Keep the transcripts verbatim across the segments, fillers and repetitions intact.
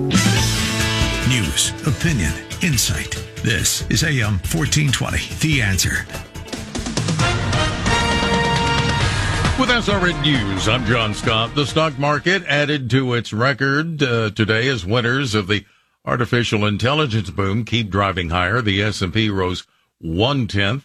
News, opinion, insight. This is A M fourteen twenty, The Answer. With S R N News, I'm John Scott. The stock market added to its record uh, today as winners of the artificial intelligence boom keep driving higher. The S and P rose one-tenth,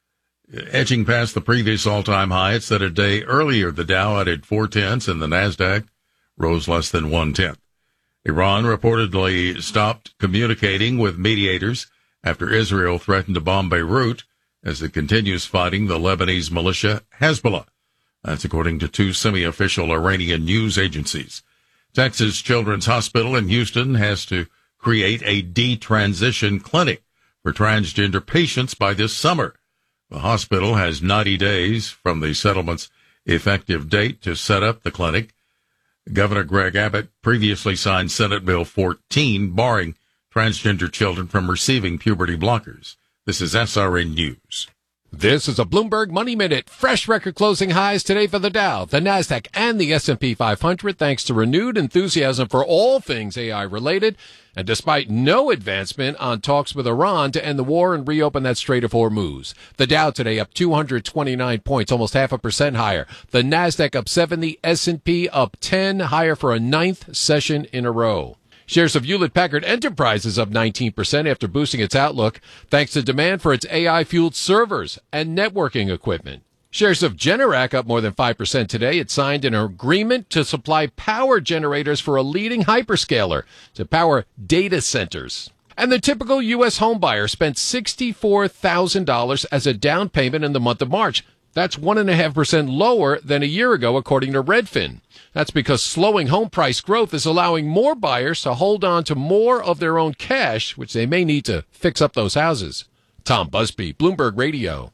edging past the previous all-time high. It set a day earlier. The Dow added four-tenths, and the NASDAQ rose less than one-tenth. Iran reportedly stopped communicating with mediators after Israel threatened to bomb Beirut as it continues fighting the Lebanese militia Hezbollah. That's according to two semi-official Iranian news agencies. Texas Children's Hospital in Houston has to create a detransition clinic for transgender patients by this summer. The hospital has ninety days from the settlement's effective date to set up the clinic. Governor Greg Abbott previously signed Senate Bill fourteen, barring transgender children from receiving puberty blockers. This is S R N News. This is a Bloomberg Money Minute. Fresh record closing highs today for the Dow, the NASDAQ, and the S and P five hundred, thanks to renewed enthusiasm for all things A I-related, and despite no advancement on talks with Iran to end the war and reopen that Strait of Hormuz. The Dow today up two hundred twenty-nine points, almost half a percent higher. The NASDAQ up seventy, S and P up ten, higher for a ninth session in a row. Shares of Hewlett-Packard Enterprise up nineteen percent after boosting its outlook thanks to demand for its A I-fueled servers and networking equipment. Shares of Generac up more than five percent today. It signed an agreement to supply power generators for a leading hyperscaler to power data centers. And the typical U S home buyer spent sixty-four thousand dollars as a down payment in the month of March. That's one point five percent lower than a year ago, according to Redfin. That's because slowing home price growth is allowing more buyers to hold on to more of their own cash, which they may need to fix up those houses. Tom Busby, Bloomberg Radio.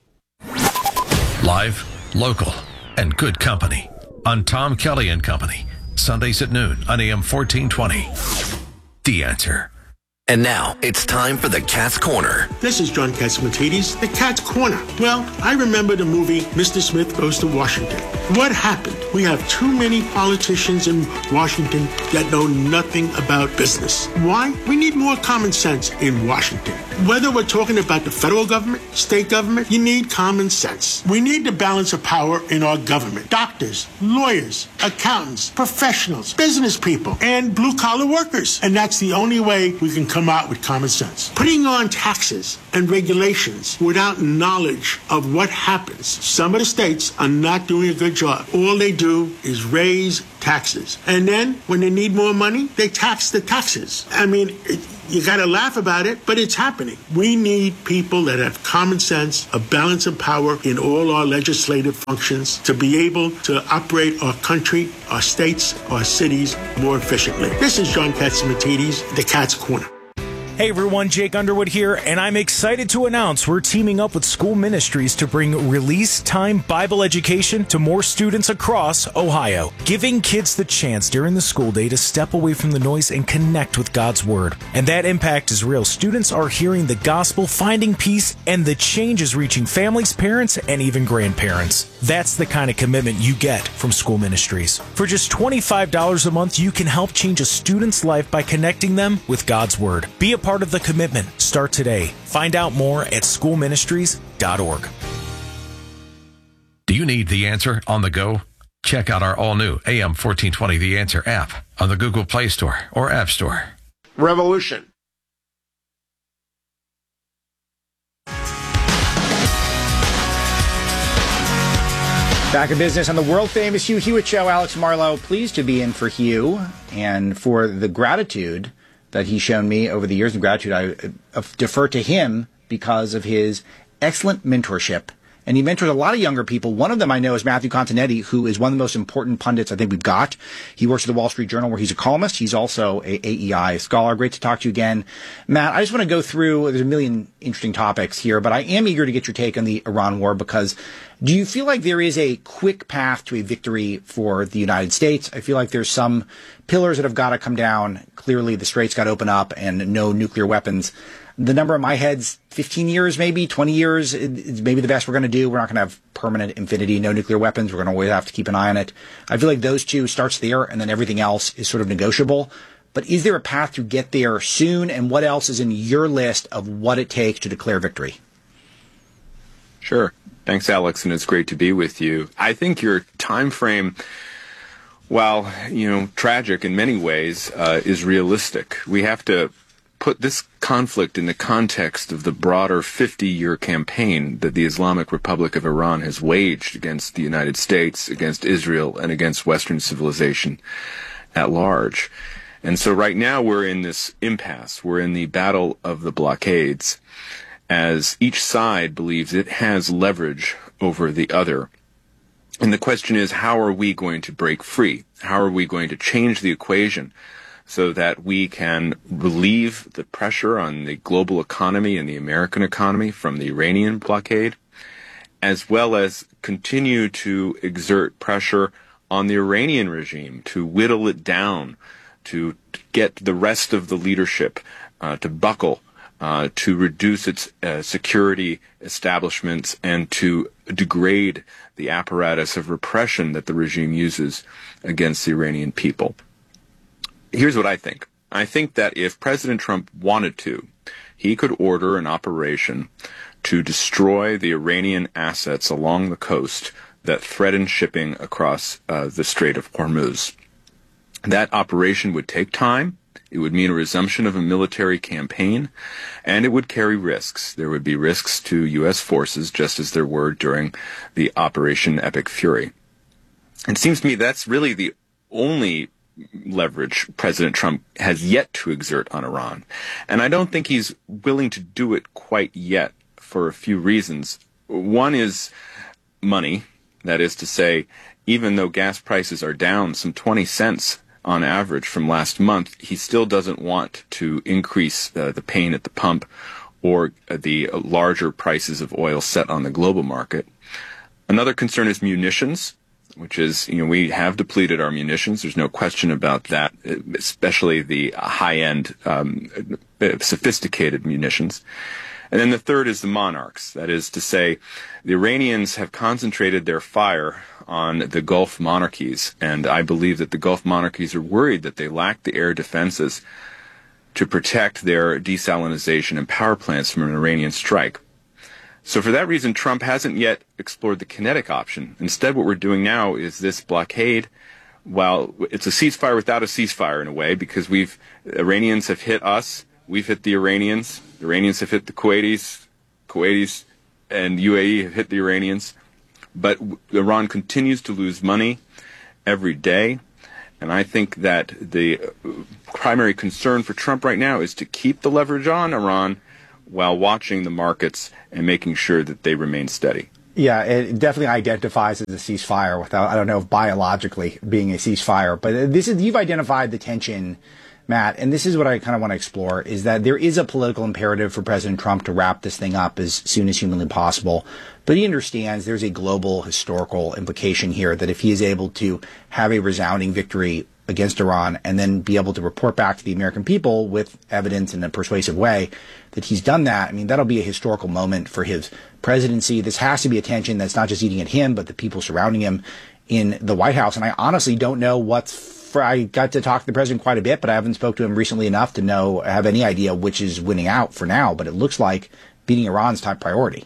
Live, local, and good company on Tom Kelly and Company. Sundays at noon on A M fourteen twenty. The Answer. And now, it's time for the Cat's Corner. This is John Catsimatidis, the Cat's Corner. Well, I remember the movie Mister Smith Goes to Washington. What happened? We have too many politicians in Washington that know nothing about business. Why? We need more common sense in Washington. Whether we're talking about the federal government, state government, you need common sense. We need the balance of power in our government. Doctors, lawyers, accountants, professionals, business people, and blue-collar workers. And that's the only way we can come out with common sense. Putting on taxes and regulations without knowledge of what happens. Some of the states are not doing a good job. All they do is raise taxes. And then when they need more money, they tax the taxes. I mean, it, you got to laugh about it, but it's happening. We need people that have common sense, a balance of power in all our legislative functions to be able to operate our country, our states, our cities more efficiently. This is John Catsimatidis, the Cat's Corner. Hey everyone, Jake Underwood here, and I'm excited to announce we're teaming up with School Ministries to bring Release Time Bible education to more students across Ohio, giving kids the chance during the school day to step away from the noise and connect with God's Word. And that impact is real. Students are hearing the gospel, finding peace, and the change is reaching families, parents, and even grandparents. That's the kind of commitment you get from School Ministries. For just twenty-five dollars a month, you can help change a student's life by connecting them with God's Word. Be a part of the commitment. Start today. Find out more at school ministries dot org. Do you need The Answer on the go? Check out our all-new A M fourteen twenty The Answer app on the Google Play Store or App Store. Revolution. Back in business on the world-famous Hugh Hewitt Show. Alex Marlowe, pleased to be in for Hugh and for the gratitude that he's shown me over the years. The gratitude I uh, defer to him because of his excellent mentorship. And he mentors a lot of younger people. One of them I know is Matthew Continetti, who is one of the most important pundits I think we've got. He works at the Wall Street Journal, where he's a columnist. He's also a A E I scholar. Great to talk to you again. Matt, I just want to go through, there's a million interesting topics here, but I am eager to get your take on the Iran war, because do you feel like there is a quick path to a victory for the United States? I feel like there's some pillars that have got to come down. Clearly, the strait's got to open up and no nuclear weapons. The number in my head's fifteen years, maybe twenty years. It's maybe the best we're going to do. We're not going to have permanent infinity, no nuclear weapons. We're going to always have to keep an eye on it. I feel like those two starts there, and then everything else is sort of negotiable. but is there a path to get there soon? And what else is in your list of what it takes to declare victory? Sure. Thanks, Alex, and it's great to be with you. I think your time frame, while, you know, tragic in many ways, uh, is realistic. We have to put this conflict in the context of the broader fifty-year campaign that the Islamic Republic of Iran has waged against the United States, against Israel, and against Western civilization at large. And so right now we're in this impasse. We're in the battle of the blockades, as each side believes it has leverage over the other. And the question is, how are we going to break free? How are we going to change the equation so that we can relieve the pressure on the global economy and the American economy from the Iranian blockade, as well as continue to exert pressure on the Iranian regime to whittle it down, to get the rest of the leadership uh, to buckle, uh, to reduce its uh, security establishments, and to degrade the apparatus of repression that the regime uses against the Iranian people. Here's what I think. I think that if President Trump wanted to, he could order an operation to destroy the Iranian assets along the coast that threaten shipping across uh, the Strait of Hormuz. That operation would take time. It would mean a resumption of a military campaign, and it would carry risks. There would be risks to U S forces, just as there were during the Operation Epic Fury. It seems to me that's really the only leverage President Trump has yet to exert on Iran. And I don't think he's willing to do it quite yet for a few reasons. One is money. That is to say, even though gas prices are down some twenty cents on average from last month, he still doesn't want to increase uh, the pain at the pump or uh, the larger prices of oil set on the global market. Another concern is munitions, which is, you know, we have depleted our munitions. There's no question about that, especially the high-end, um, sophisticated munitions. And then the third is the monarchs. That is to say, the Iranians have concentrated their fire on the Gulf monarchies, and I believe that the Gulf monarchies are worried that they lack the air defenses to protect their desalinization and power plants from an Iranian strike. So for that reason, Trump hasn't yet explored the kinetic option. Instead, what we're doing now is this blockade. While it's a ceasefire without a ceasefire in a way, because we've Iranians have hit us, we've hit the Iranians, the Iranians have hit the Kuwaitis, Kuwaitis and U A E have hit the Iranians. But Iran continues to lose money every day. And I think that the primary concern for Trump right now is to keep the leverage on Iran while watching the markets and making sure that they remain steady. Yeah, it definitely identifies as a ceasefire without, I don't know if biologically being a ceasefire, but this is, you've identified the tension, Matt, and this is what I kind of want to explore, is that there is a political imperative for President Trump to wrap this thing up as soon as humanly possible. But he understands there's a global historical implication here that if he is able to have a resounding victory against Iran and then be able to report back to the American people with evidence in a persuasive way that he's done that, I mean, that'll be a historical moment for his presidency. This has to be a tension that's not just eating at him, but the people surrounding him in the White House. And I honestly don't know what's for, I got to talk to the president quite a bit, but I haven't spoke to him recently enough to know, have any idea which is winning out for now. But it looks like beating Iran's top priority.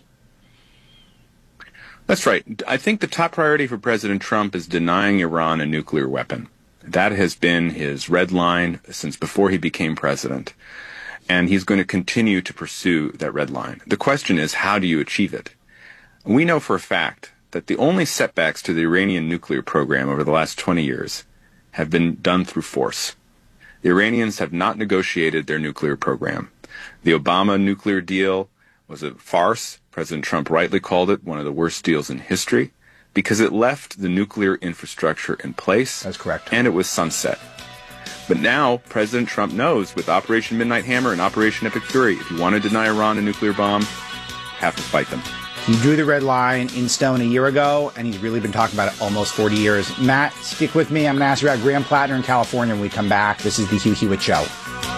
That's right. I think the top priority for President Trump is denying Iran a nuclear weapon. That has been his red line since before he became president. And he's going to continue to pursue that red line. The question is, how do you achieve it? We know for a fact that the only setbacks to the Iranian nuclear program over the last twenty years have been done through force. The Iranians have not negotiated their nuclear program. The Obama nuclear deal was a farce. President Trump rightly called it one of the worst deals in history because it left the nuclear infrastructure in place. That's correct. And it was sunset. But now President Trump knows with Operation Midnight Hammer and Operation Epic Fury, if you want to deny Iran a nuclear bomb, have to fight them. He drew the red line in stone a year ago, and he's really been talking about it almost forty years. Matt, stick with me. I'm going to ask you about Graham Plattner in California when we come back. This is the Hugh Hewitt Show.